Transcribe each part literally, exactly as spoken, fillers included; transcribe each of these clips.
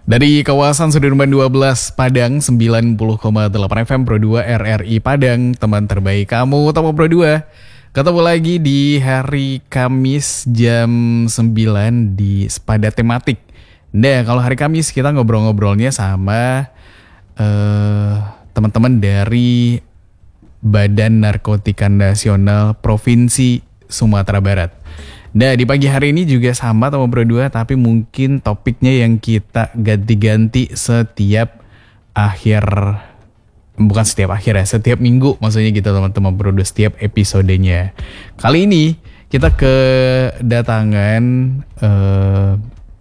Dari kawasan Sudirman dua belas Padang sembilan puluh koma delapan F M Pro dua R R I Padang, teman terbaik kamu Tomo Pro dua. Ketemu lagi di hari Kamis jam sembilan di Sepada Tematik. Nah, kalau hari Kamis kita ngobrol-ngobrolnya sama uh, teman-teman dari Badan Narkotika Nasional Provinsi Sumatera Barat. Nah, di pagi hari ini juga sama Tomo Pro dua, tapi mungkin topiknya yang kita ganti-ganti setiap akhir, bukan setiap akhir ya, setiap minggu maksudnya gitu teman-teman Pro dua, setiap episodenya. Kali ini kita kedatangan uh,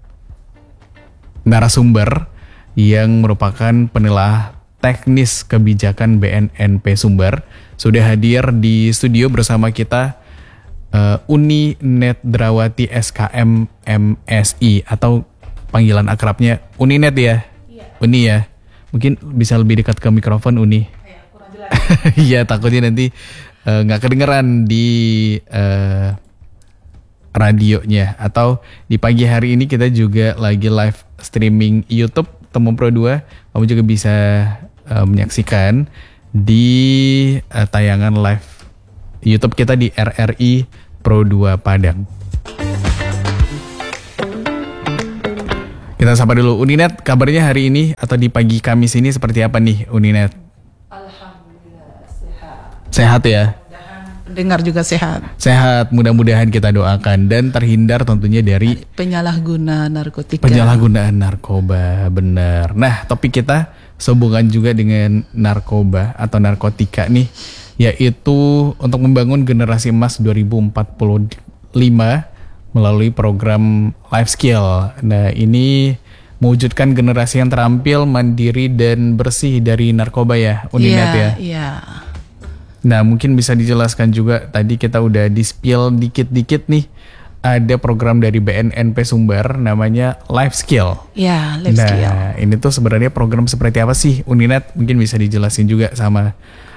narasumber yang merupakan penelaah teknis kebijakan B N N P Sumbar. Sudah hadir di studio bersama kita Uh, Uni Nedrawati S K M M S I atau panggilan akrabnya Uni Net ya? Iya. Uni ya. Mungkin bisa lebih dekat ke mikrofon Uni. Iya, takutnya nanti nggak uh, kedengeran di uh, radionya. Atau di pagi hari ini kita juga lagi live streaming YouTube Tomo Pro dua. Kamu juga bisa uh, menyaksikan di uh, tayangan live YouTube kita di R R I Pro dua Padang. Kita sapa dulu Uninet, kabarnya hari ini atau di pagi Kamis ini seperti apa nih Uninet? Alhamdulillah sehat. Sehat ya? Pendengar juga sehat. Sehat, mudah-mudahan kita doakan dan terhindar tentunya dari penyalahguna narkotika. Penyalahgunaan narkoba, benar. Nah, topik kita sehubungan juga dengan narkoba atau narkotika nih, yaitu untuk membangun generasi emas dua ribu empat puluh lima melalui program Life Skill. Nah, ini mewujudkan generasi yang terampil, mandiri dan bersih dari narkoba ya, Uninet ya. Iya. Nah, mungkin bisa dijelaskan juga, tadi kita udah di-spill dikit-dikit nih, ada program dari B N N P Sumbar namanya Life Skill. Iya, Life nah, Skill. Nah, ini tuh sebenarnya program seperti apa sih, Uninet? Mungkin bisa dijelasin juga sama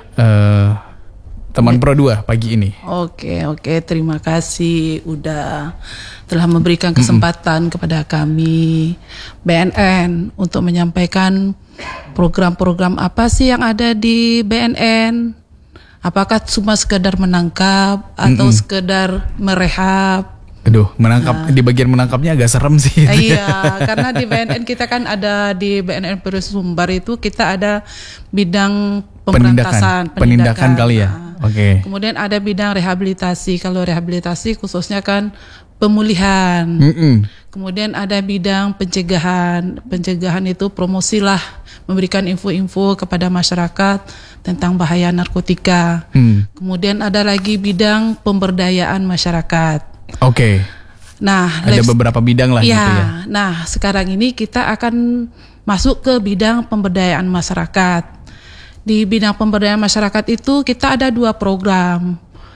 uh, teman Pro dua pagi ini. Oke, oke. Terima kasih udah telah memberikan kesempatan mm-hmm. kepada kami B N N untuk menyampaikan program-program apa sih yang ada di B N N. Apakah cuma sekedar menangkap atau mm-hmm. sekedar merehab? Aduh, menangkap, nah, di bagian menangkapnya agak serem sih. Iya, karena di B N N kita kan ada di B N N P Sumbar itu kita ada bidang pemberantasan, penindakan, penindakan kali ya. Nah, Oke. Okay. Kemudian ada bidang rehabilitasi. Kalau rehabilitasi khususnya kan pemulihan. Mm-mm. Kemudian ada bidang pencegahan. Pencegahan itu promosilah, memberikan info-info kepada masyarakat tentang bahaya narkotika. Mm. Kemudian ada lagi bidang pemberdayaan masyarakat. Oke. Okay. Nah, ada beberapa bidang lah ya, gitu ya. Nah, sekarang ini kita akan masuk ke bidang pemberdayaan masyarakat. Di bidang pemberdayaan masyarakat itu kita ada dua program.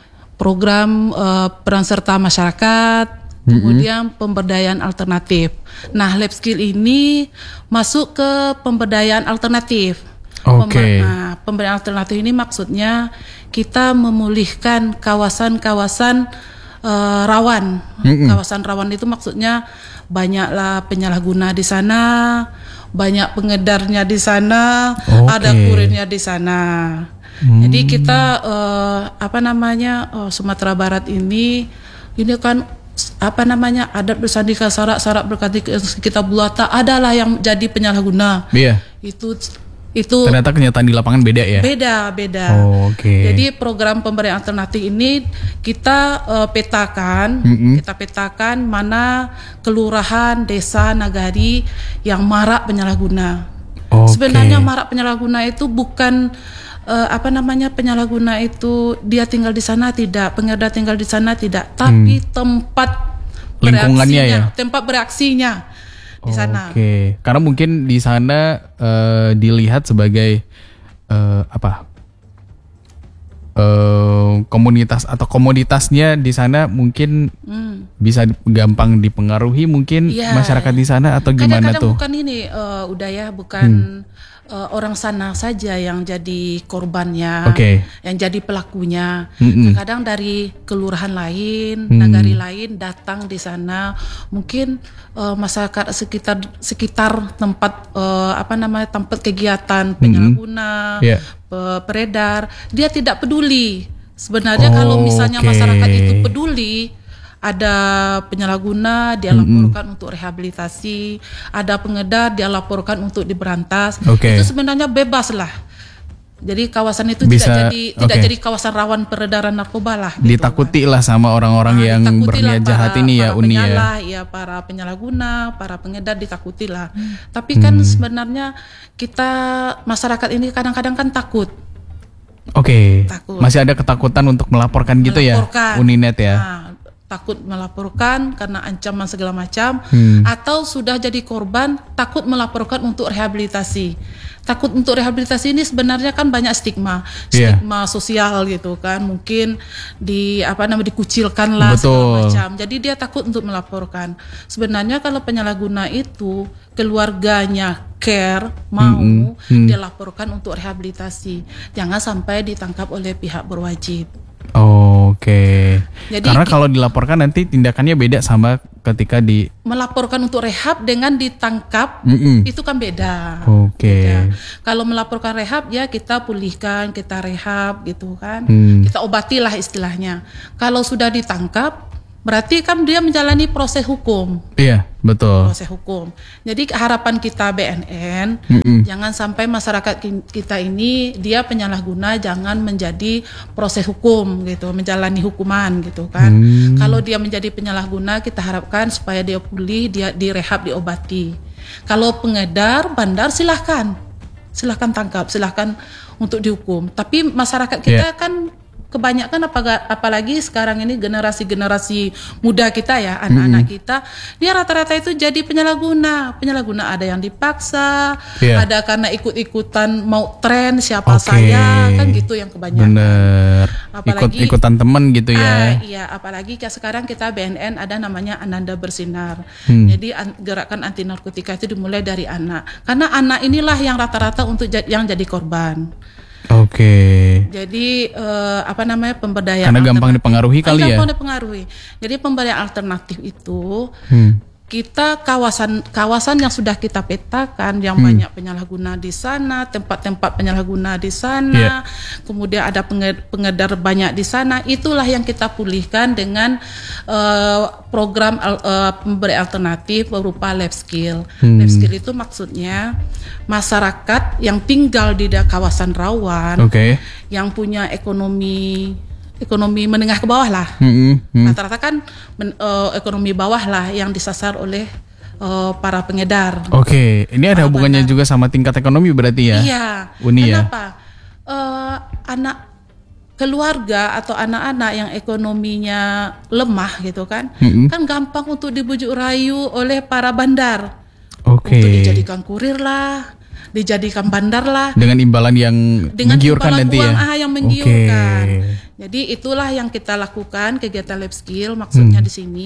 Program uh, peran serta masyarakat, mm-hmm. kemudian pemberdayaan alternatif. Nah, Lab Skill ini masuk ke pemberdayaan alternatif. Oke. Okay. Pember- nah, pemberdayaan alternatif ini maksudnya kita memulihkan kawasan-kawasan uh, rawan. Mm-hmm. Kawasan rawan itu maksudnya banyaklah penyalahguna di sana, banyak pengedarnya di sana, okay. ada kurirnya di sana. Hmm. Jadi kita uh, apa namanya uh, Sumatera Barat ini ini kan apa namanya adat bersandika sarak-sarak berkati kita bulata adalah yang jadi penyalahguna. Iya. Itu itu ternyata kenyataan di lapangan beda ya. Beda beda. Oh, oke. Okay. Jadi program pemberdayaan alternatif ini kita uh, petakan, mm-hmm. kita petakan mana kelurahan, desa, nagari yang marak penyalahguna. Okay. Sebenarnya marak penyalahguna itu bukan uh, apa namanya penyalahguna itu dia tinggal di sana tidak, pengedar tinggal di sana tidak, tapi hmm. tempat lingkungannya ya, tempat bereaksinya di sana. Oke, okay. Karena mungkin di sana uh, dilihat sebagai uh, apa uh, komunitas atau komoditasnya di sana mungkin hmm. bisa gampang dipengaruhi mungkin ya, masyarakat di sana atau gimana kadang-kadang tuh? Bukan ini uh, udah ya bukan hmm. uh, orang sana saja yang jadi korbannya, okay. yang jadi pelakunya. Mm-mm. Kadang dari kelurahan lain, mm. nagari lain datang di sana, mungkin uh, masyarakat sekitar sekitar tempat uh, apa namanya tempat kegiatan penyalahguna, mm-hmm. yeah. peredar, dia tidak peduli. Sebenarnya oh, kalau misalnya okay. masyarakat itu peduli, ada penyalahguna dia laporkan mm-hmm. untuk rehabilitasi, ada pengedar dia laporkan untuk diberantas. Okay. Itu sebenarnya bebas lah. Jadi kawasan itu Bisa, tidak jadi okay. tidak jadi kawasan rawan peredaran narkoba lah. Gitu ditakuti kan. lah sama orang-orang nah, yang berniat jahat ini ya, Uni ya. Penyalah, ya para penyalahguna, para pengedar ditakuti lah. Hmm. Tapi kan hmm. sebenarnya kita masyarakat ini kadang-kadang kan takut. Oke. Okay. Masih ada ketakutan untuk melaporkan, melaporkan. gitu ya, Uninet ya. Nah, takut melaporkan karena ancaman segala macam, hmm. atau sudah jadi korban takut melaporkan untuk rehabilitasi. Takut untuk rehabilitasi ini sebenarnya kan banyak stigma, stigma yeah. sosial gitu kan, mungkin di apa namanya dikucilkan lah segala macam. Jadi dia takut untuk melaporkan. Sebenarnya kalau penyalahguna itu keluarganya care mau mm-hmm. mm. dia laporkan untuk rehabilitasi, jangan sampai ditangkap oleh pihak berwajib. Oh, Oke. Okay. Jadi, karena kalau dilaporkan nanti tindakannya beda sama ketika di melaporkan untuk rehab dengan ditangkap Mm-mm. itu kan beda. Oke. Okay. Kalau melaporkan rehab ya kita pulihkan, kita rehab gitu kan, hmm. kita obatilah istilahnya. Kalau sudah ditangkap berarti kan dia menjalani proses hukum. Iya, betul. Proses hukum. Jadi harapan kita B N N, Mm-mm. jangan sampai masyarakat kita ini dia penyalahguna, jangan menjadi proses hukum gitu, menjalani hukuman gitu kan. Hmm. Kalau dia menjadi penyalahguna, kita harapkan supaya dia pulih, dia direhab, diobati. Kalau pengedar, bandar silahkan, silahkan tangkap, silahkan untuk dihukum. Tapi masyarakat kita yeah. kan kebanyakan apalagi sekarang ini generasi-generasi muda kita ya, anak-anak mm-hmm. kita, dia rata-rata itu jadi penyalahguna. Penyalahguna ada yang dipaksa, yeah. ada karena ikut-ikutan mau tren siapa okay. saya, kan gitu yang kebanyakan. Bener. Apalagi ikut-ikutan teman gitu ya. Ah, iya, apalagi kayak sekarang kita B N N ada namanya Ananda Bersinar. Hmm. Jadi an- gerakan anti narkotika itu dimulai dari anak. Karena anak inilah yang rata-rata untuk j- yang jadi korban. Oke. Okay. Jadi uh, apa namanya pemberdayaan karena gampang dipengaruhi kali ya. Gampang dipengaruhi. Jadi pemberdayaan alternatif itu hmm. kita kawasan kawasan yang sudah kita petakan yang hmm. banyak penyalahguna di sana, tempat-tempat penyalahguna di sana, yeah. kemudian ada pengedar banyak di sana. Itulah yang kita pulihkan dengan uh, program uh, pemberdayaan alternatif berupa lab skill. Hmm. Lab skill itu maksudnya masyarakat yang tinggal di kawasan rawan, okay. yang punya ekonomi ekonomi menengah ke bawah lah. Mm-hmm. Mm. Rata-rata kan men, uh, ekonomi bawah lah yang disasar oleh uh, para pengedar. Oke, okay. Ini ada para hubungannya bandar. Juga sama tingkat ekonomi berarti ya? Iya. Uni Kenapa? Ya? Uh, anak keluarga atau anak-anak yang ekonominya lemah gitu kan, mm-hmm. kan gampang untuk dibujuk rayu oleh para bandar. Oke. Okay. Untuk dijadikan kurir lah, dijadikan bandar lah. Dengan imbalan yang dengan menggiurkan imbalan nanti uang ya? Ah, yang menggiurkan. Okay. Jadi itulah yang kita lakukan kegiatan lab skill. Maksudnya hmm. di sini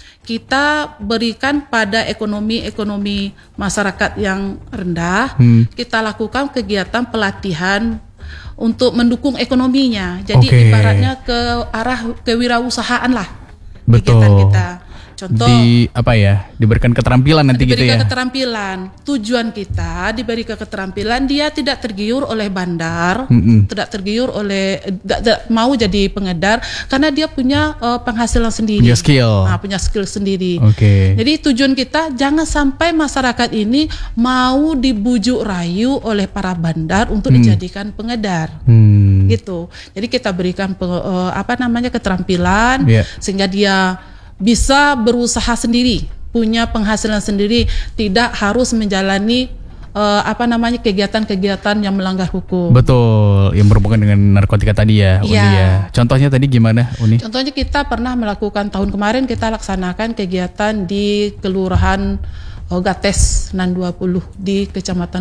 kita berikan pada ekonomi-ekonomi masyarakat yang rendah. Hmm. Kita lakukan kegiatan pelatihan untuk mendukung ekonominya. Jadi okay. ibaratnya ke arah kewirausahaan lah. Betul. Kegiatan kita. Contoh, di apa ya, diberikan keterampilan nanti gitu ya. Diberikan keterampilan. Tujuan kita diberikan keterampilan, dia tidak tergiur oleh bandar, mm-hmm. tidak tergiur oleh tidak, tidak mau jadi pengedar karena dia punya uh, penghasilan sendiri. Punya skill. Nah, punya skill sendiri. Oke. Okay. Jadi tujuan kita jangan sampai masyarakat ini mau dibujuk rayu oleh para bandar untuk hmm. dijadikan pengedar. Hmm. Gitu. Jadi kita berikan uh, apa namanya keterampilan yeah. sehingga dia bisa berusaha sendiri, punya penghasilan sendiri, tidak harus menjalani uh, apa namanya kegiatan-kegiatan yang melanggar hukum. Betul, yang berhubungan dengan narkotika tadi ya, Uni ya. ya. Contohnya tadi gimana, Uni? Contohnya kita pernah melakukan tahun kemarin kita laksanakan kegiatan di Kelurahan uh, Gates enam dua puluh di Kecamatan Lub-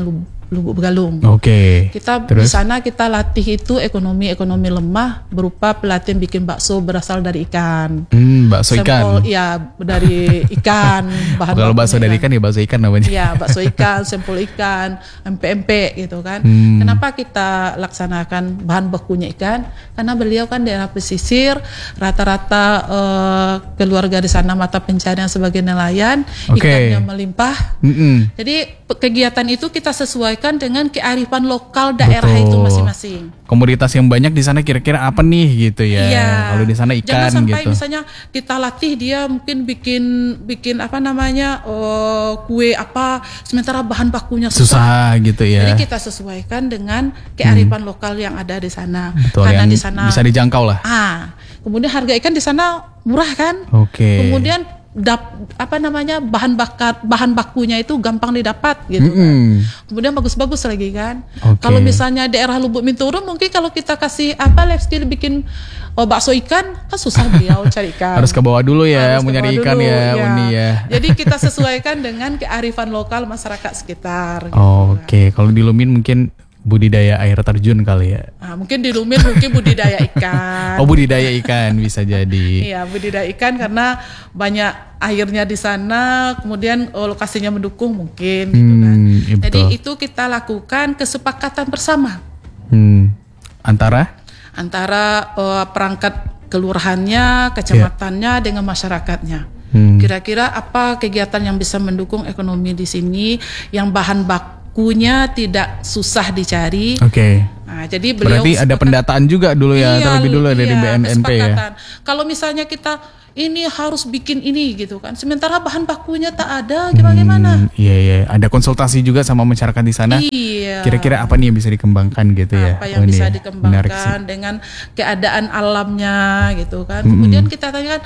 Lubuk Begalung. Oke. Kita Terus? di sana kita latih itu ekonomi-ekonomi lemah berupa pelatihan bikin bakso berasal dari ikan. Hmm, bakso Sampel, ikan. ya dari ikan. Bahan Kalau bakso dari ikan ya bakso ikan namanya. Ya bakso ikan, sampel ikan, empek-empek gitu kan. Hmm. Kenapa kita laksanakan bahan bakunya ikan? Karena beliau kan daerah pesisir, rata-rata eh, keluarga di sana mata pencarian sebagai nelayan, Oke. ikannya melimpah. Mm-mm. Jadi pe- kegiatan itu kita sesuaikan dengan kearifan lokal daerah Betul. itu masing-masing. Komoditas yang banyak di sana kira-kira apa nih gitu ya? Iya. Kalau di sana ikan Jangan sampai gitu. misalnya kita latih dia mungkin bikin bikin apa namanya eh, kue apa, sementara bahan bakunya susah. Susah gitu ya. Jadi kita sesuaikan dengan kearifan lokal yang ada di sana. Betul, Karena yang di sana bisa dijangkau lah. ah, kemudian harga ikan di sana murah kan? Oke. Kemudian dap, apa namanya bahan bakar bahan bakunya itu gampang didapat gitu kan. Mm-mm. Kemudian bagus-bagus lagi kan. Oke. Kalau misalnya daerah Lubuk Minturun mungkin kalau kita kasih apa life skill bikin oh, bakso ikan kan susah beliau cari ikan. Harus ke bawah dulu ya, Harus mau ke nyari bawah ikan dulu, ya, Uni ya. Jadi kita sesuaikan dengan kearifan lokal masyarakat sekitar. Gitu. Oke, kalau di Lumin mungkin budidaya air terjun kali ya. Nah, mungkin di Lumin mungkin budidaya ikan. Oh, budidaya ikan bisa jadi. Iya, budidaya ikan karena banyak airnya di sana, kemudian oh, lokasinya mendukung mungkin gitu kan. Hmm, iya betul. Jadi itu kita lakukan kesepakatan bersama Hmm. Antara? antara eh, perangkat kelurahannya, kecamatannya dengan masyarakatnya. Hmm. Kira-kira apa kegiatan yang bisa mendukung ekonomi di sini yang bahan bakunya tidak susah dicari. Oke. Nah, jadi beliau Berarti ada sepakat- pendataan juga dulu ya, Iya, terlebih dulu dari iya, B N N P ya. kesepakatan. Kalau misalnya kita ini harus bikin ini gitu kan, sementara bahan bakunya tak ada, gimana? Hmm, iya iya, ada konsultasi juga sama masyarakat di sana. Iya. Kira-kira apa nih yang bisa dikembangkan gitu ya? Apa yang Uni bisa ya? Menarik sih. dikembangkan dengan keadaan alamnya gitu kan. Kemudian kita tanyakan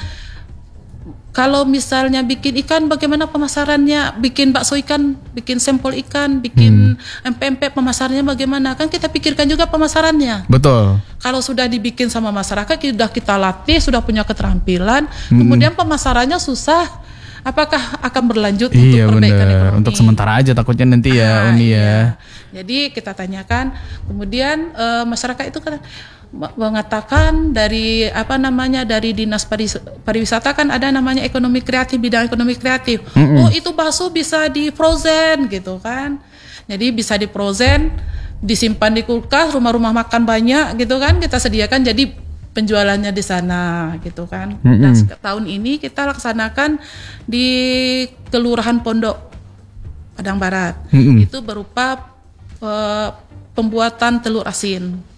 kalau misalnya bikin ikan bagaimana pemasarannya, bikin bakso ikan, bikin sampel ikan, bikin empek-empek pemasarannya bagaimana? Kan kita pikirkan juga pemasarannya. Betul. Kalau sudah dibikin sama masyarakat, sudah kita latih, sudah punya keterampilan, kemudian pemasarannya susah, apakah akan berlanjut Iya untuk perbaikan benar. ekonomi? Untuk sementara aja takutnya nanti ya, Ah, Uni iya. ya. Jadi kita tanyakan, kemudian eh, masyarakat itu kan mengatakan dari apa namanya dari dinas Paris- pariwisata kan ada namanya ekonomi kreatif, bidang ekonomi kreatif. Oh itu bakso bisa di frozen gitu kan. Jadi bisa di frozen, disimpan di kulkas, rumah-rumah makan banyak gitu kan kita sediakan jadi penjualannya di sana gitu kan. Dan se- tahun ini kita laksanakan di Kelurahan Pondok Padang Barat. Mm-mm. Itu berupa eh, pembuatan telur asin.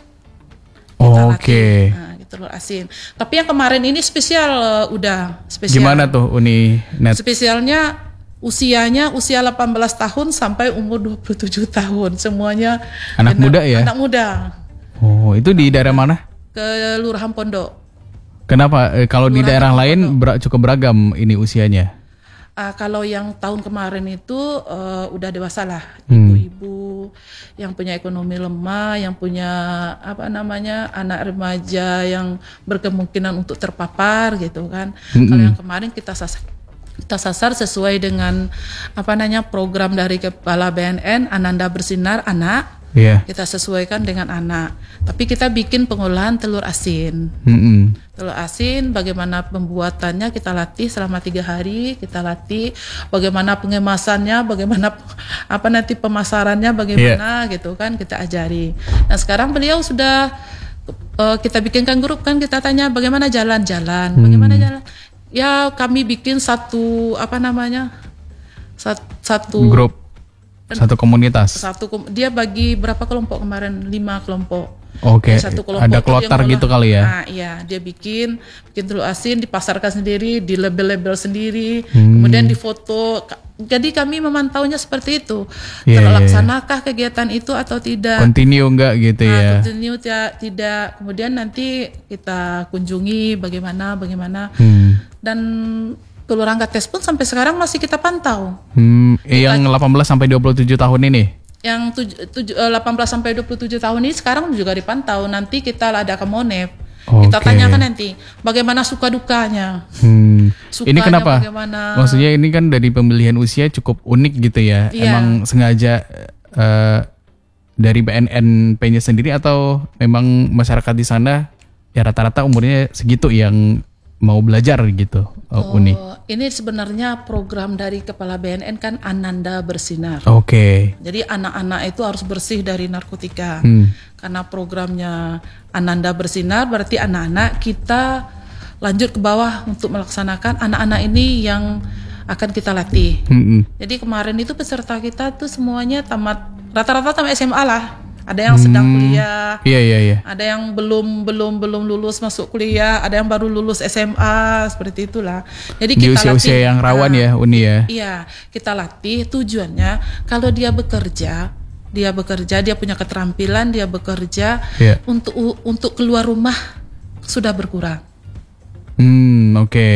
Oh, Kita Oke. latih. Nah, gitu, telur asin. Tapi yang kemarin ini spesial eh, udah spesial. Gimana tuh Uni Net? Spesialnya usianya usia delapan belas tahun sampai umur dua puluh tujuh tahun. Semuanya Anak anak- muda ya? Anak muda. Oh, itu di daerah mana? Kelurahan Pondok. Kenapa? Eh, kalau di Kelurahan daerah Pondok. lain ber- cukup beragam ini usianya. Ah, kalau yang tahun kemarin itu eh, udah dewasa lah, Hmm. ibu-ibu yang punya ekonomi lemah, yang punya apa namanya anak remaja yang berkemungkinan untuk terpapar gitu kan. Kalau yang kemarin kita sasar, kita sasar sesuai dengan apa namanya program dari Kepala B N N Ananda Bersinar Anak. Iya. Kita sesuaikan dengan anak. Tapi kita bikin pengolahan telur asin. Mm-mm. Telur asin, bagaimana pembuatannya kita latih selama tiga hari, kita latih bagaimana pengemasannya, bagaimana apa nanti pemasarannya, bagaimana gitu kan kita ajari. Nah sekarang beliau sudah eh, kita bikinkan grup kan kita tanya bagaimana jalan-jalan, bagaimana jalan. Ya kami bikin satu apa namanya sat- satu Grup satu komunitas. satu kom- dia bagi berapa kelompok kemarin lima kelompok. Oke. Ya, satu kelompok Ada tuh kloter dia gitu ngolah. kali ya. Nah, iya, dia bikin bikin telur asin, dipasarkan sendiri, di label-label sendiri, Hmm. kemudian difoto. Ka- Jadi kami memantaunya seperti itu. Iya, iya, Terlaksanakah kegiatan itu atau tidak? Continue enggak gitu Nah, ya. continue ya, tidak. Kemudian nanti kita kunjungi bagaimana bagaimana Hmm. dan Kelurahan Kates pun sampai sekarang masih kita pantau. Hmm, eh, yang delapan belas sampai dua puluh tujuh tahun ini. Yang tuj- tuj- eh, delapan belas sampai dua puluh tujuh tahun ini sekarang juga dipantau. Nanti kita ada ke Monep. Kita Oke. tanyakan nanti bagaimana suka dukanya. Hmm. Sukanya Ini kenapa? bagaimana? Maksudnya ini kan dari pemilihan usia cukup unik gitu ya. Iya. Emang sengaja eh, dari B N N P-nya sendiri atau memang masyarakat di sana ya rata-rata umurnya segitu yang mau belajar gitu, Oh, Uni? ini sebenarnya program dari Kepala B N N kan Ananda Bersinar. Oke. Okay. Jadi anak-anak itu harus bersih dari narkotika. Hmm. Karena programnya Ananda Bersinar berarti anak-anak kita lanjut ke bawah untuk melaksanakan anak-anak ini yang akan kita latih. Hmm. Jadi kemarin itu peserta kita tuh semuanya tamat rata-rata tamat S M A lah. Ada yang sedang kuliah, Iya iya iya. ada yang belum belum belum lulus masuk kuliah, ada yang baru lulus S M A, seperti itulah. Jadi Di kita usia-usia latih, yang rawan nah, ya, Uni ya. Iya, kita latih tujuannya kalau dia bekerja, dia bekerja, dia punya keterampilan, dia bekerja Iya. untuk untuk keluar rumah sudah berkurang. Hmm, oke.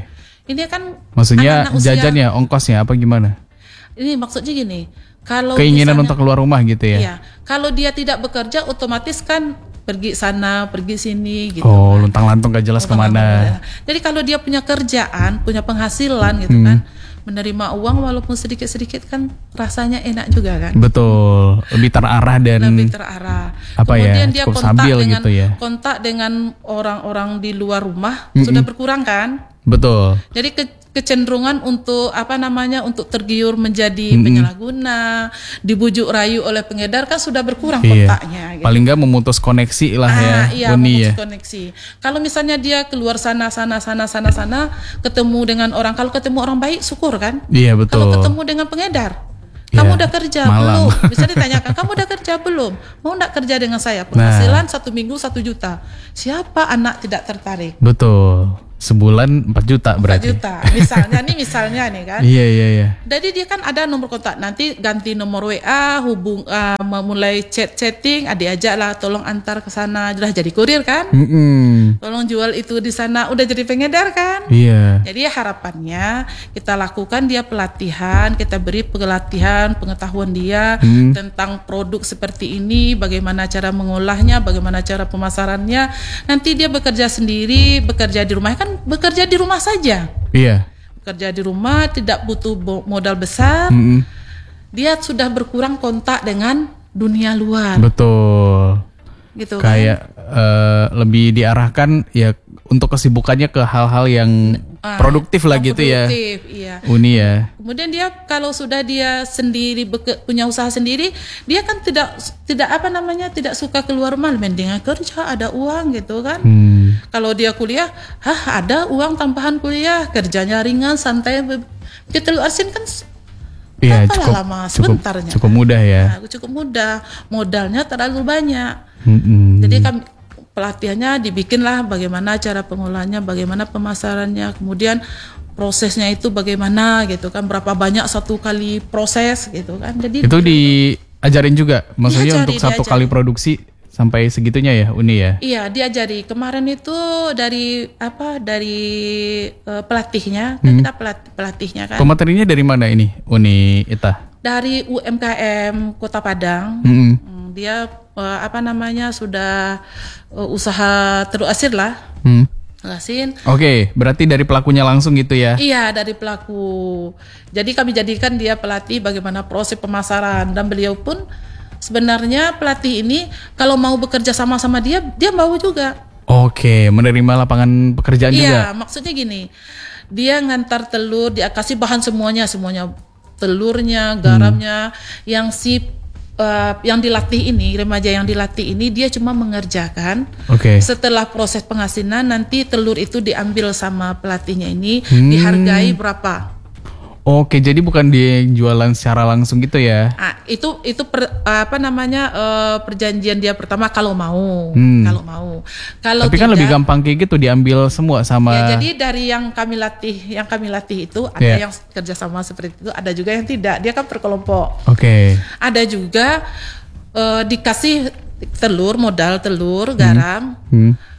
Ini kan Maksudnya anak-anak usia- jajan ya, ongkosnya apa gimana? Ini maksudnya gini, kalau Keinginan misalnya- untuk keluar rumah gitu ya? Iya, kalau dia tidak bekerja otomatis kan pergi sana, pergi sini gitu. Oh, kan. luntang-lantung gak jelas kemana. Jadi kalau dia punya kerjaan, punya penghasilan gitu Hmm. kan, menerima uang walaupun sedikit-sedikit kan rasanya enak juga kan. Betul, lebih terarah dan Lebih terarah. apa ya, Kemudian dia cukup kontak stabil dengan gitu ya. kontak dengan orang-orang di luar rumah sudah berkurang kan. betul. Jadi ke, kecenderungan untuk apa namanya untuk tergiur menjadi Mm-mm. penyalahguna, dibujuk rayu oleh pengedar kan sudah berkurang Iya. kontaknya. Gitu. Paling nggak memutus koneksi lah ya, Ah, iya, Uni ya. memutus koneksi. Kalau misalnya dia keluar sana sana sana sana sana ketemu dengan orang, kalau ketemu orang baik syukur kan. Iya betul. Kalau ketemu dengan pengedar, kamu Iya, udah kerja malam. belum? Bisa ditanyakan, kamu udah kerja belum? Mau nggak kerja dengan saya? Penghasilan satu minggu satu juta. Siapa anak tidak tertarik? Betul. Sebulan empat juta empat berarti. juta. Misalnya nih, misalnya nih kan. Iya iya iya. Jadi dia kan ada nomor kontak. Nanti ganti nomor W A, hubung, uh, memulai chat-chatting, ah, diajak lah, tolong antar ke sana. Sudah jadi kurir kan? Mm-mm. Tolong jual itu di sana. Udah jadi pengedar kan? Iya. Jadi harapannya kita lakukan dia pelatihan, kita beri pelatihan, pengetahuan dia Hmm. tentang produk seperti ini, bagaimana cara mengolahnya, bagaimana cara pemasarannya. Nanti dia bekerja sendiri, bekerja di rumah kan bekerja di rumah saja. Iya. Bekerja di rumah tidak butuh bo- modal besar. Mm-mm. Dia sudah berkurang kontak dengan dunia luar, Betul. gitu kan. Kayak eh, lebih diarahkan ya untuk kesibukannya ke hal-hal yang Ah, produktif lah yang gitu ya. produktif, iya. Uni ya. Kemudian dia kalau sudah dia sendiri beke- punya usaha sendiri, dia kan tidak tidak apa namanya tidak suka keluar rumah, mendingan kerja ada uang gitu kan. Hmm. Kalau dia kuliah, hah ada uang tambahan kuliah, kerjanya ringan, santai. Kita lu asin kan s- Iya apalah cukup lama, cukup sebentarnya. cukup mudah ya. Nah, cukup mudah, modalnya terlalu banyak. Mm-mm. Jadi kami pelatihannya dibikinlah bagaimana cara pengolahannya, bagaimana pemasarannya, kemudian prosesnya itu bagaimana gitu kan, berapa banyak satu kali proses gitu kan. Jadi Itu diajarin juga, maksudnya Diajari, untuk satu diajari. kali produksi sampai segitunya ya, Uni ya. iya diajari. Kemarin itu dari apa dari eh, pelatihnya, kan kita pelat- pelatihnya kan Pematerinya dari mana ini, Uni Ita? dari U M K M Kota Padang. Mm-mm. Hmm, dia eh, apa namanya sudah eh, usaha terusir lah, Hmm. Lasin. Oke, berarti dari pelakunya langsung gitu ya? Iya, dari pelaku. Jadi kami jadikan dia pelatih bagaimana proses pemasaran, dan beliau pun sebenarnya pelatih ini kalau mau bekerja sama sama dia, dia mau juga. Oke, menerima lapangan pekerjaan juga. Iya, maksudnya gini. Dia ngantar telur, dia kasih bahan semuanya, semuanya telurnya, garamnya, yang si uh, yang dilatih ini, remaja yang dilatih ini dia cuma mengerjakan. Oke. Setelah proses pengasinan nanti telur itu diambil sama pelatihnya ini, Hmm. dihargai berapa. Oke, jadi bukan dia jualan secara langsung gitu ya? Ah, itu itu per- apa namanya eh, perjanjian dia pertama kalau mau, Hmm. kalau mau. Kalau Tapi kan tidak, lebih gampang kayak gitu diambil semua sama. ya jadi dari yang kami latih, yang kami latih itu ada Yeah. yang kerjasama seperti itu, ada juga yang tidak. Dia kan per kelompok. Oke. Ada juga eh, dikasih telur, modal telur, garam. Hmm.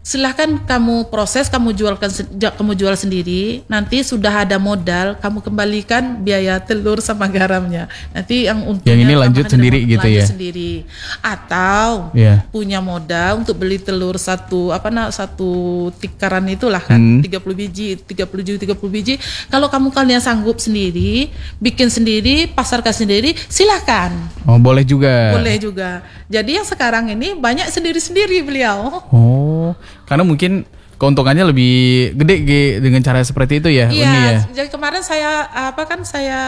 silahkan kamu proses, kamu jualkan, kamu jual sendiri. Nanti sudah ada modal, kamu kembalikan biaya telur sama garamnya. Nanti yang untungnya yang ini lanjut sendiri gitu lanjut ya. Sendiri. Atau yeah. punya modal untuk beli telur satu apa nah satu tikaran itulah kan, hmm. tiga puluh biji, tiga puluh biji, tiga puluh biji. Kalau kamu kalian sanggup sendiri, bikin sendiri, pasarkan sendiri, silahkan. Oh, boleh juga. Boleh juga. Jadi yang sekarang ini banyak sendiri-sendiri beliau. Oh, karena mungkin keuntungannya lebih gede Ge, dengan cara seperti itu ya. Iya, ya? Jadi kemarin saya apa kan saya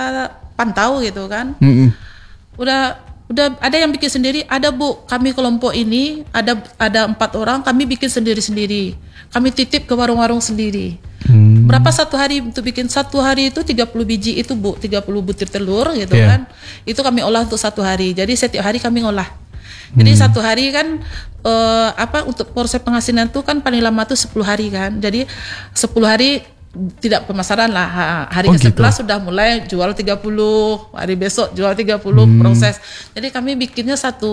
pantau gitu kan. Mm-mm. Udah udah ada yang bikin sendiri, ada Bu, kami kelompok ini ada ada empat orang, kami bikin sendiri-sendiri. Kami titip ke warung-warung sendiri. Hmm. Berapa satu hari untuk bikin? Satu hari itu tiga puluh biji itu Bu, tiga puluh butir telur gitu yeah. kan. Itu kami olah untuk satu hari. Jadi setiap hari kami ngolah. Jadi hmm. satu hari kan uh, apa untuk proses penghasilan itu kan paling lama tuh sepuluh hari kan. Jadi sepuluh hari tidak pemasaran lah. Hari oh, ke sebelas gitu. sudah mulai jual tiga puluh, hari besok jual tiga puluh hmm. proses. Jadi kami bikinnya satu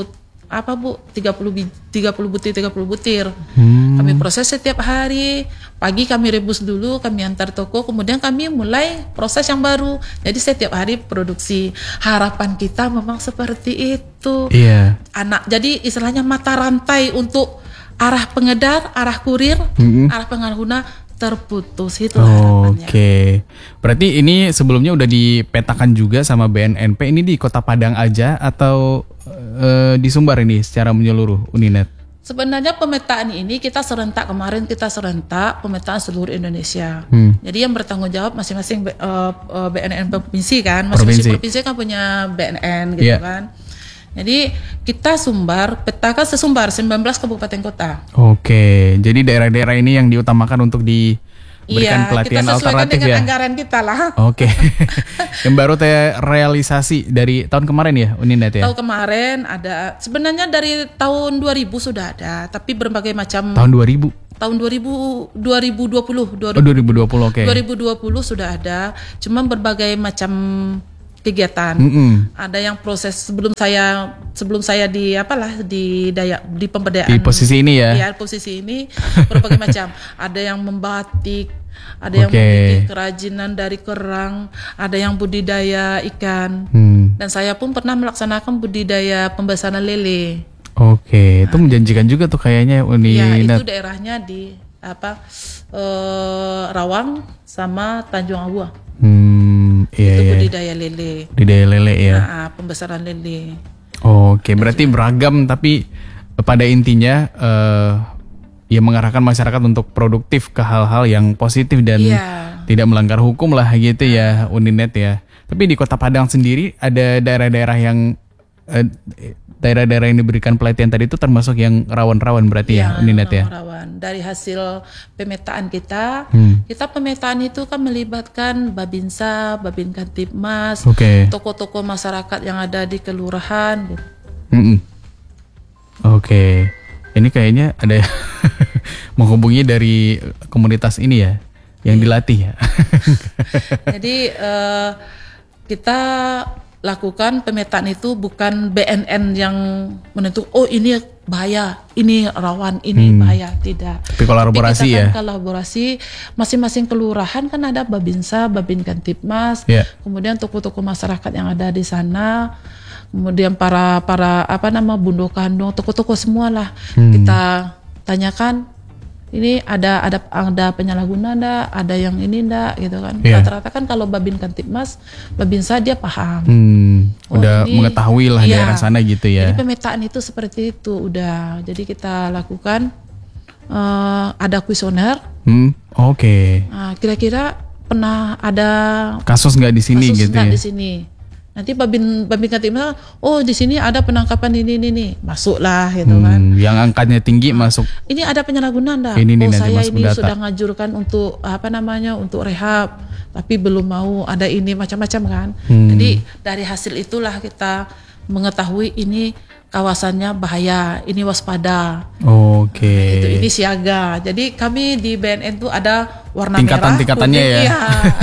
apa Bu, tiga puluh butir, tiga puluh butir. Hmm. Kami proses setiap hari. Pagi kami rebus dulu, kami antar toko, kemudian kami mulai proses yang baru. Jadi setiap hari produksi. Harapan kita memang seperti itu. Iya. Anak, jadi istilahnya mata rantai untuk arah pengedar, arah kurir, mm-hmm. arah pengguna terputus itu oh, harapannya. Oke. Okay. Berarti ini sebelumnya udah dipetakan juga sama B N N P, ini di Kota Padang aja atau uh, di Sumbar ini secara menyeluruh Uninet? Sebenarnya pemetaan ini kita serentak, kemarin kita serentak pemetaan seluruh Indonesia. Hmm. Jadi yang bertanggung jawab masing-masing uh, uh, B N N provinsi kan, masing-masing provinsi. provinsi kan punya B N N gitu yeah. kan. Jadi kita Sumbar, petakan sesumbar sembilan belas kabupaten kota. Oke, jadi daerah-daerah ini yang diutamakan untuk diberikan iya, pelatihan kita alternatif dengan ya. Anggaran kita lah. Oke. Yang baru realisasi dari tahun kemarin ya Uninet ya? Tahun kemarin ada, sebenarnya dari tahun dua ribu sudah ada, tapi berbagai macam. Tahun dua ribu? Tahun dua ribu, dua ribu dua puluh. Oh, dua ribu dua puluh, oke. Okay. dua ribu dua puluh sudah ada, cuman berbagai macam kegiatan. Mm-hmm. Ada yang proses sebelum saya sebelum saya di apalah di daya di pemberdayaan. Di posisi ini ya. Iya, posisi ini berbagai macam. Ada yang membatik, ada yang okay. membuat kerajinan dari kerang, ada yang budidaya ikan. Hmm. Dan saya pun pernah melaksanakan budidaya pembesaran lele. Oke, okay. Itu nah, menjanjikan juga tuh kayaknya Uni. Iya, itu daerahnya di apa? Eh, Rawang sama Tanjung Awa. Hmm, iya, itu iya. budidaya lele. Budidaya lele ya. Nah, pembesaran lele. Oke, okay. Berarti beragam tapi pada intinya uh, ya mengarahkan masyarakat untuk produktif ke hal-hal yang positif dan yeah. tidak melanggar hukum lah gitu ya Uninet ya. Tapi di Kota Padang sendiri ada daerah-daerah yang uh, daerah-daerah yang diberikan pelatihan tadi itu termasuk yang rawan-rawan berarti ya, ya Uninet ya. Rawan. Dari hasil pemetaan kita, hmm. kita pemetaan itu kan melibatkan Babinsa, Babin Kantipmas, okay. tokoh-tokoh masyarakat yang ada di kelurahan. Hmm. Oke, okay. Ini kayaknya ada menghubungi dari komunitas ini ya, yang dilatih ya. Jadi uh, kita lakukan pemetaan itu bukan B N N yang menentukan oh ini bahaya, ini rawan, ini hmm. bahaya, tidak. Tapi kolaborasi ya. Kan kolaborasi masing-masing kelurahan kan ada Babinsa, Babin Kantipmas, yeah. kemudian tokoh-tokoh masyarakat yang ada di sana, kemudian para para apa nama Bundo Kandung, tokoh-tokoh semua lah hmm. kita tanyakan. Ini ada ada ada penyalahguna enggak, ada yang ini enggak gitu kan. Yeah. Rata-rata kan kalau Babin Kantipmas, Babinsa dia paham. Hmm, oh, udah ini, mengetahui lah iya, daerah sana gitu ya. Jadi pemetaan itu seperti itu udah. Jadi kita lakukan uh, ada kuesioner. Hmm, oke. Okay. Nah, kira-kira pernah ada kasus nggak di sini kasus gitu ya? Di sini. Nanti Babin Babin Kantipmas, oh di sini ada penangkapan ini ini nih, masuklah gitu hmm, kan. Yang angkanya tinggi nah, masuk. Ini ada penyalahgunaan enggak? Ini nih, oh saya ini data. sudah ngajurkan untuk apa namanya untuk rehab, tapi belum mau, ada ini macam-macam kan. Hmm. Jadi dari hasil itulah kita mengetahui ini kawasannya bahaya, ini waspada. Oke. Okay. Itu ini siaga. Jadi kami di B N N itu ada warna merah, tingkatan-tingkatannya kuning, ya. iya.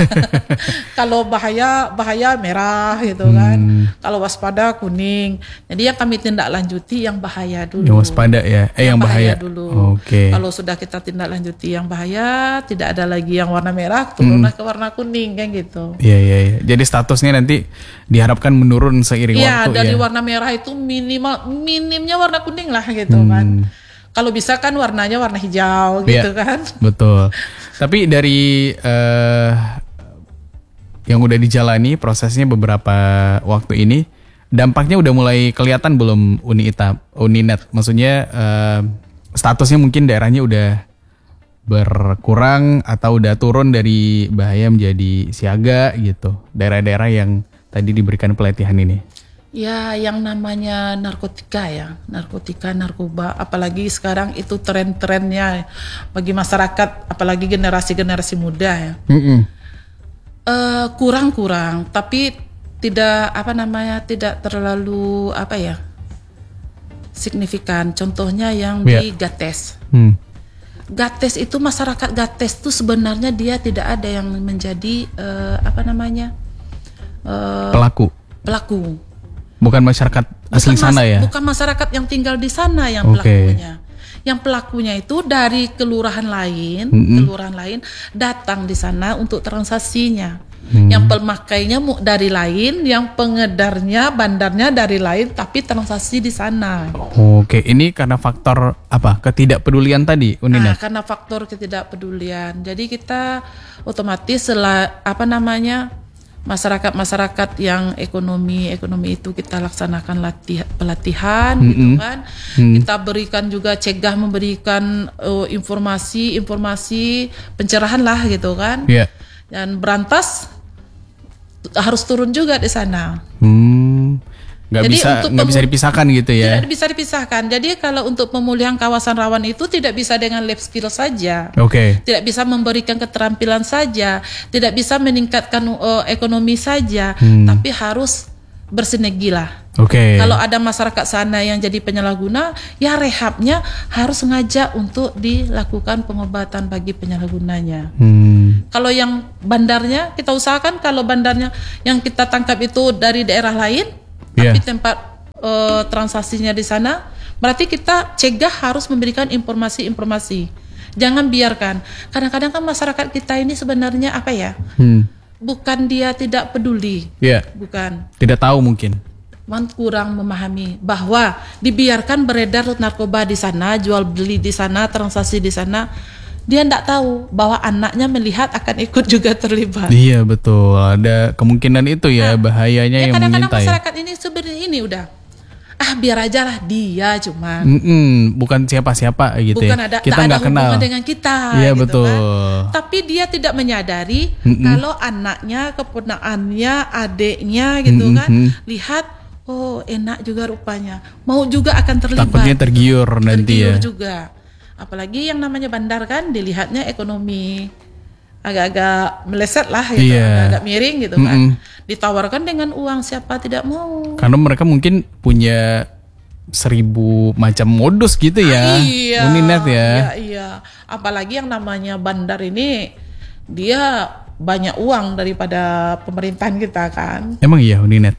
Kalau bahaya bahaya merah gitu kan. Hmm. Kalau waspada kuning. Jadi yang kami tindak lanjuti yang bahaya dulu. Yang waspada ya, eh yang, yang bahaya. bahaya dulu. Oke. Okay. Kalau sudah kita tindak lanjuti yang bahaya, tidak ada lagi yang warna merah, turunlah hmm. ke warna kuning kan gitu. Iya iya iya. Jadi statusnya nanti diharapkan menurun seiring ya, waktu dari ya. warna merah itu minimal minimnya warna kuning lah gitu hmm. kan. Kalau bisa kan warnanya warna hijau gitu ya, kan. Betul. Tapi dari uh, yang udah dijalani prosesnya beberapa waktu ini, dampaknya udah mulai kelihatan belum Uni Ita, Uninet? Maksudnya uh, statusnya mungkin daerahnya udah berkurang atau udah turun dari bahaya menjadi siaga gitu. Daerah-daerah yang tadi diberikan pelatihan ini. Ya, yang namanya narkotika ya, narkotika, narkoba, apalagi sekarang itu tren-trennya bagi masyarakat, apalagi generasi-generasi muda ya. Mm-hmm. Uh, kurang-kurang, tapi tidak apa namanya, tidak terlalu apa ya, signifikan. Contohnya yang yeah. di Gates. Hmm. Gates itu masyarakat Gates itu sebenarnya dia tidak ada yang menjadi uh, apa namanya uh, pelaku. Pelaku. Bukan masyarakat asli bukan sana mas- ya? Bukan masyarakat yang tinggal di sana yang okay. pelakunya. Yang pelakunya itu dari kelurahan lain, mm-hmm. kelurahan lain datang di sana untuk transaksinya. Hmm. Yang pemakainya dari lain, yang pengedarnya, bandarnya dari lain, tapi transaksi di sana. Oke, ini karena faktor apa? Ketidakpedulian tadi, Uninet? Nah, karena faktor ketidakpedulian. Jadi kita otomatis setelah apa namanya? masyarakat-masyarakat yang ekonomi ekonomi itu kita laksanakan latih, pelatihan mm-hmm. gitu kan. Mm. Kita berikan juga cegah memberikan uh, informasi informasi pencerahan lah gitu kan. Yeah. Dan berantas harus turun juga di sana. Hmm. Gak Jadi bisa nggak bisa dipisahkan gitu ya? Tidak bisa dipisahkan. Jadi kalau untuk pemulihan kawasan rawan itu tidak bisa dengan lab skill saja. Oke. Okay. Tidak bisa memberikan keterampilan saja. Tidak bisa meningkatkan uh, ekonomi saja. Hmm. Tapi harus bersinergi lah. Oke. Okay. Kalau ada masyarakat sana yang jadi penyalahguna, ya rehabnya harus ngajak untuk dilakukan pengobatan bagi penyalahgunanya. Hmm. Kalau yang bandarnya kita usahakan kalau bandarnya yang kita tangkap itu dari daerah lain. Yeah. Tapi tempat uh, transaksinya di sana, berarti kita cegah harus memberikan informasi-informasi. Jangan biarkan. Kadang-kadang kan masyarakat kita ini sebenarnya apa ya? Hmm. Bukan dia tidak peduli, yeah. bukan. Tidak tahu mungkin. Kurang memahami bahwa dibiarkan beredar narkoba di sana, jual beli di sana, transaksi di sana. Dia tidak tahu bahwa anaknya melihat akan ikut juga terlibat. Iya betul, ada kemungkinan itu ya, nah, bahayanya ya, yang kadang-kadang mengintai. Masyarakat ini sebenarnya ini udah, ah biar aja lah dia cuman. Mm-mm, bukan siapa-siapa gitu bukan ya. Ada, kita nggak kenal dengan kita. Iya gitu betul. Kan. Tapi dia tidak menyadari Mm-mm. kalau anaknya, keponakannya, adiknya gitu Mm-mm. kan, lihat, oh enak juga rupanya, mau juga akan terlibat. Takutnya tergiur nanti tergiur ya. juga. Apalagi yang namanya bandar kan dilihatnya ekonomi agak-agak meleset lah gitu, yeah. agak-agak miring gitu kan. Mm-mm. Ditawarkan dengan uang siapa tidak mau. Karena mereka mungkin punya seribu macam modus gitu ya. Ah, iya, Uninet ya. Iya, iya. Apalagi yang namanya bandar ini dia banyak uang daripada pemerintahan kita kan. Emang iya Uninet?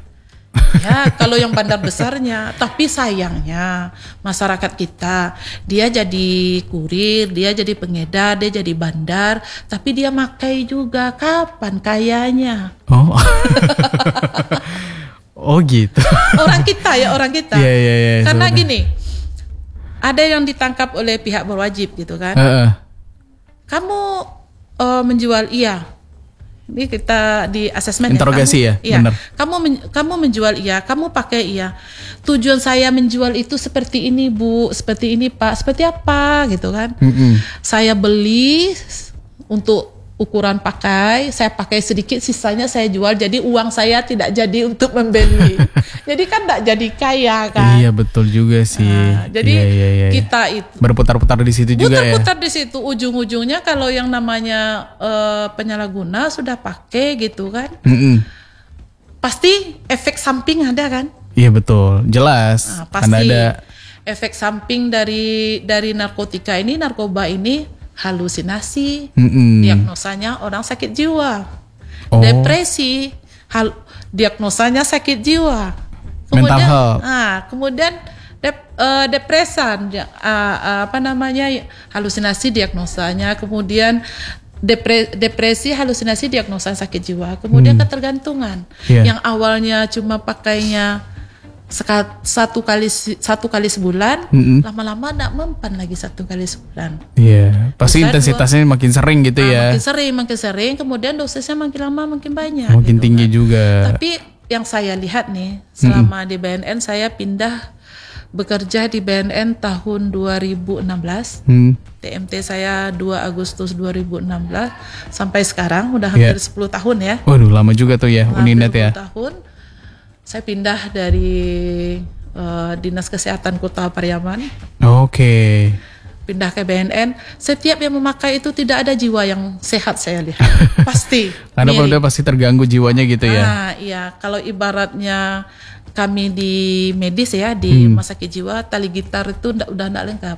Ya, kalau yang bandar besarnya, tapi sayangnya masyarakat kita dia jadi kurir, dia jadi pengedar, dia jadi bandar, tapi dia makai juga. Kapan kayanya? Oh, oh gitu. Orang kita ya orang kita. Yeah, yeah, yeah, Karena sebenernya. gini, ada yang ditangkap oleh pihak berwajib gitu kan. Uh-uh. Kamu uh, menjual iya. Ini kita di asesmen interogasi ya, kamu, ya, iya, benar. Kamu men, kamu menjual iya, kamu pakai iya. Tujuan saya menjual itu seperti ini Bu, seperti ini Pak, seperti apa gitu kan? Mm-hmm. Saya beli untuk ukuran pakai, saya pakai sedikit, sisanya saya jual. Jadi uang saya tidak jadi untuk membeli. Jadi kan tidak jadi kaya kan? Iya betul juga sih. Nah, jadi iya, iya, iya. kita itu berputar-putar di situ juga ya. Berputar-putar di situ, ujung-ujungnya kalau yang namanya uh, penyalahguna sudah pakai gitu kan, mm-hmm. pasti efek samping ada kan? Iya betul, jelas. Nah, pasti ada efek samping dari dari narkotika ini, narkoba ini halusinasi, Mm-mm. diagnosanya orang sakit jiwa. Oh. Depresi, hal, diagnosanya sakit jiwa. Mental health. Ah, kemudian dep, uh, depresan, uh, uh, apa namanya, halusinasi diagnosanya, kemudian depre, depresi, halusinasi diagnosa sakit jiwa, kemudian hmm. ketergantungan, yeah. yang awalnya cuma pakainya Seka, satu kali satu kali sebulan, mm-hmm. lama-lama nak mempan lagi satu kali sebulan. Iya, yeah. pasti Bukan intensitasnya dua, makin sering gitu nah, ya. Makin sering, makin sering, kemudian dosisnya makin lama makin banyak. Makin gitu tinggi kan. juga. Tapi yang saya lihat nih, selama mm-hmm. di B N N saya pindah bekerja di B N N tahun dua ribu enam belas. Mm. T M T saya dua Agustus dua ribu enam belas sampai sekarang udah hampir yeah. sepuluh tahun ya. Waduh, lama juga tuh ya Uninet ya. sepuluh tahun. Saya pindah dari uh, Dinas Kesehatan Kota Pariaman. Oke. Okay. Pindah ke B N N. Setiap yang memakai itu tidak ada jiwa yang sehat saya lihat. Pasti. Karena udah pasti terganggu jiwanya gitu ya. Nah, iya. Kalau ibaratnya kami di medis ya, di hmm. rumah sakit jiwa, tali gitar itu udah enggak lengkap.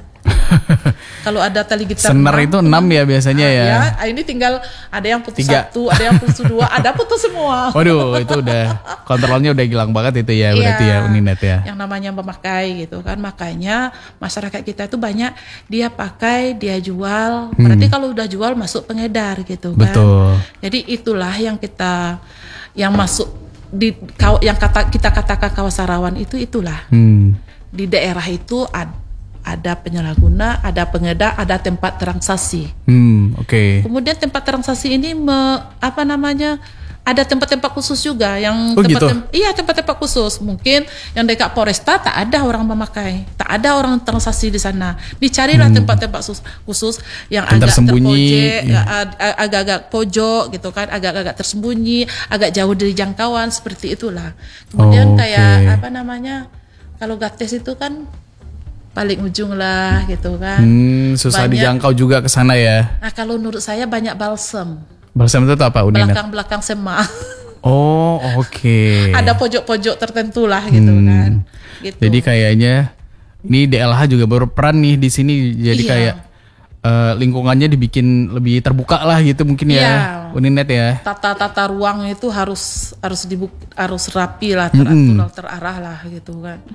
Kalau ada tali gitar senar itu enam ya biasanya nah, ya. Ya, ini tinggal ada yang putus Tiga. satu, ada yang putus dua, ada putus semua. Waduh, itu udah kontrolnya udah hilang banget itu ya, berarti ya Uninet ya. Yang namanya memakai gitu kan, makanya masyarakat kita itu banyak dia pakai, dia jual. Hmm. Berarti kalau udah jual masuk pengedar gitu kan. Betul. Jadi itulah yang kita yang masuk di yang kata kita katakan kawasan rawan itu itulah. Hmm. Di daerah itu ada ada penyalahguna, ada pengedar, ada tempat transaksi. Hmm, oke. Okay. Kemudian tempat transaksi ini me, apa namanya? Ada tempat-tempat khusus juga yang oh, tempat gitu? tem, iya tempat-tempat khusus. Mungkin yang dekat Polresta tak ada orang memakai, tak ada orang transaksi di sana. Dicarilah hmm. tempat-tempat khusus yang agak terpojok, ya. agak-agak pojok gitu kan, agak-agak tersembunyi, agak jauh dari jangkauan seperti itulah. Kemudian oh, kayak okay. apa namanya? Kalau Gates itu kan paling ujung lah gitu kan. Hmm, susah banyak, dijangkau juga ke sana ya. Nah, kalau menurut saya banyak balsem. Balsem itu apa, Uninet? Belakang-belakang sema. Oh, oke. Okay. Ada pojok-pojok tertentu lah gitu hmm. kan. Gitu. Jadi kayaknya ini D L H juga berperan nih di sini. Jadi iya. kayak uh, lingkungannya dibikin lebih terbuka lah gitu mungkin ya, iya. Uninet ya. Tata-tata ruang itu harus harus dibuk, harus rapi lah, teratur, mm-hmm. terarah lah gitu kan.